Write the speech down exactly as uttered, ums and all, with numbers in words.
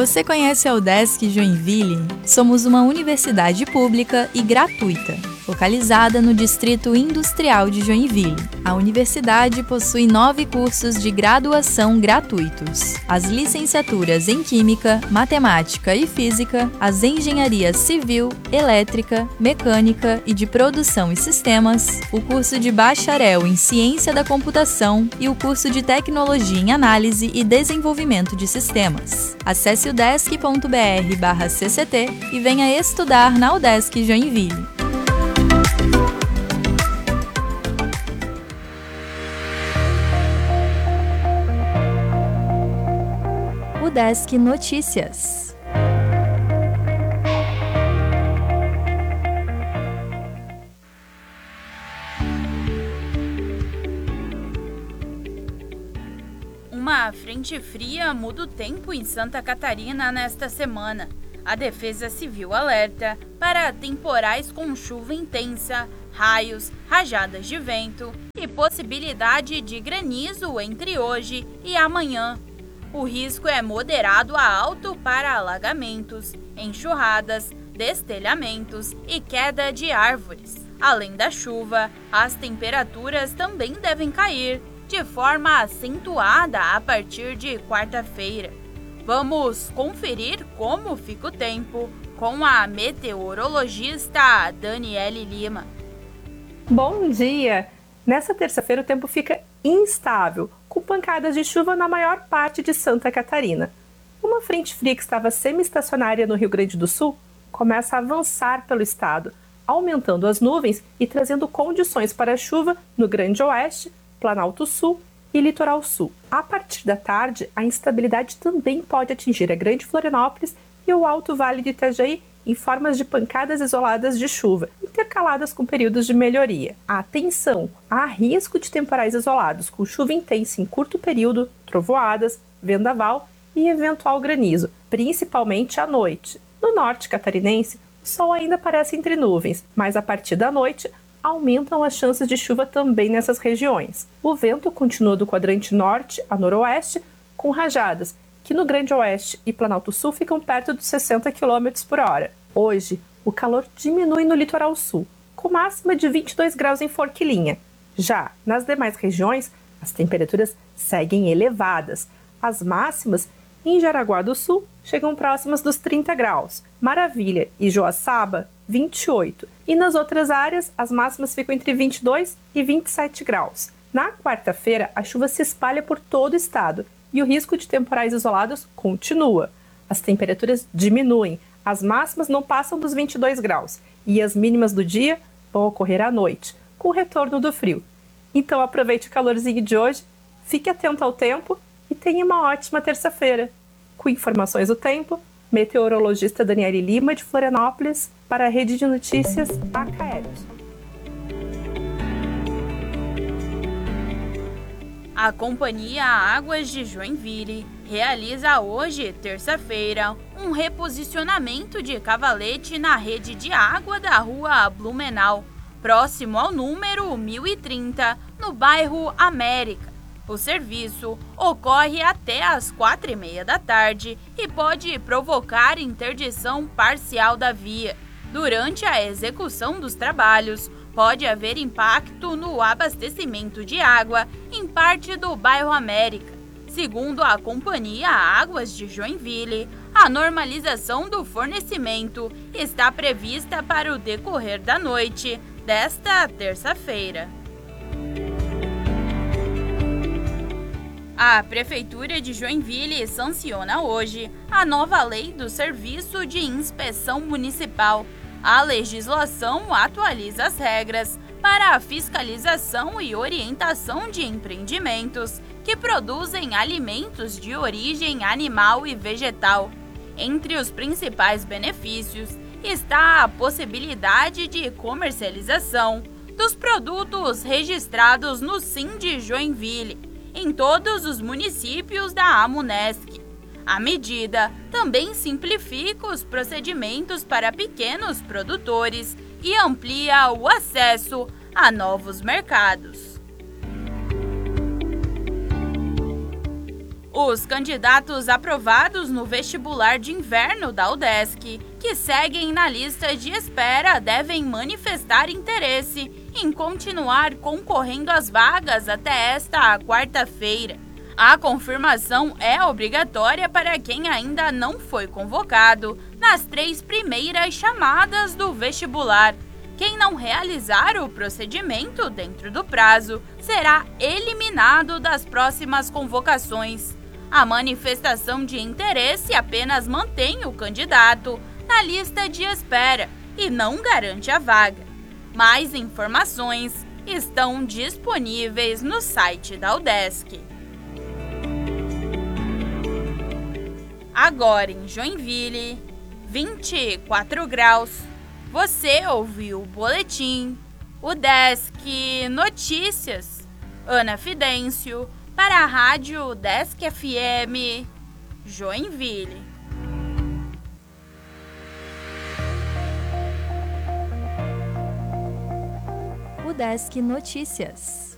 Você conhece a UDESC Joinville? Somos uma universidade pública e gratuita, localizada no Distrito Industrial de Joinville. A universidade possui nove cursos de graduação gratuitos: as licenciaturas em Química, Matemática e Física, as engenharias Civil, Elétrica, Mecânica e de Produção e Sistemas, o curso de Bacharel em Ciência da Computação e o curso de Tecnologia em Análise e Desenvolvimento de Sistemas. Acesse udesc ponto br barra C C T e venha estudar na UDESC Joinville. UDESC Notícias. Uma frente fria muda o tempo em Santa Catarina nesta semana. A Defesa Civil alerta para temporais com chuva intensa, raios, rajadas de vento e possibilidade de granizo entre hoje e amanhã. O risco é moderado a alto para alagamentos, enxurradas, destelhamentos e queda de árvores. Além da chuva, as temperaturas também devem cair de forma acentuada a partir de quarta-feira. Vamos conferir como fica o tempo com a meteorologista Daniele Lima. Bom dia! Nessa terça-feira o tempo fica instável, com pancadas de chuva na maior parte de Santa Catarina. Uma frente fria que estava semi-estacionária no Rio Grande do Sul começa a avançar pelo estado, aumentando as nuvens e trazendo condições para chuva no Grande Oeste, Planalto Sul e Litoral Sul. A partir da tarde, a instabilidade também pode atingir a Grande Florianópolis e o Alto Vale de Itajaí em formas de pancadas isoladas de chuva, intercaladas com períodos de melhoria. Atenção! Há risco de temporais isolados, com chuva intensa em curto período, trovoadas, vendaval e eventual granizo, principalmente à noite. No norte catarinense, o sol ainda aparece entre nuvens, mas a partir da noite aumentam as chances de chuva também nessas regiões. O vento continua do quadrante norte a noroeste, com rajadas, que no Grande Oeste e Planalto Sul ficam perto dos sessenta quilômetros por hora. Hoje, o calor diminui no litoral sul, com máxima de vinte e dois graus em Forquilinha. Já nas demais regiões, as temperaturas seguem elevadas. As máximas em Jaraguá do Sul chegam próximas dos trinta graus, Maravilha e Joaçaba, vinte e oito. E nas outras áreas, as máximas ficam entre vinte e dois e vinte e sete graus. Na quarta-feira, a chuva se espalha por todo o estado e o risco de temporais isolados continua. As temperaturas diminuem, as máximas não passam dos vinte e dois graus e as mínimas do dia vão ocorrer à noite, com o retorno do frio. Então aproveite o calorzinho de hoje, fique atento ao tempo e tenha uma ótima terça-feira. Com informações do tempo, meteorologista Daniele Lima, de Florianópolis, para a Rede de Notícias A C A E P. A Companhia Águas de Joinville realiza hoje, terça-feira, um reposicionamento de cavalete na rede de água da Rua Blumenau, próximo ao número mil e trinta, no bairro América. O serviço ocorre até às quatro e meia da tarde e pode provocar interdição parcial da via. Durante a execução dos trabalhos, pode haver impacto no abastecimento de água em parte do bairro América. Segundo a Companhia Águas de Joinville, a normalização do fornecimento está prevista para o decorrer da noite desta terça-feira. A Prefeitura de Joinville sanciona hoje a nova Lei do Serviço de Inspeção Municipal. A legislação atualiza as regras para a fiscalização e orientação de empreendimentos que produzem alimentos de origem animal e vegetal. Entre os principais benefícios está a possibilidade de comercialização dos produtos registrados no SIM de Joinville, em todos os municípios da Amunesc. A medida também simplifica os procedimentos para pequenos produtores e amplia o acesso a novos mercados. Os candidatos aprovados no vestibular de inverno da UDESC, que seguem na lista de espera, devem manifestar interesse em continuar concorrendo às vagas até esta quarta-feira. A confirmação é obrigatória para quem ainda não foi convocado nas três primeiras chamadas do vestibular. Quem não realizar o procedimento dentro do prazo será eliminado das próximas convocações. A manifestação de interesse apenas mantém o candidato na lista de espera e não garante a vaga. Mais informações estão disponíveis no site da UDESC. Agora em Joinville, vinte e quatro graus. Você ouviu o boletim UDESC Notícias. Ana Fidêncio, para a Rádio UDESC F M, Joinville. UDESC Notícias.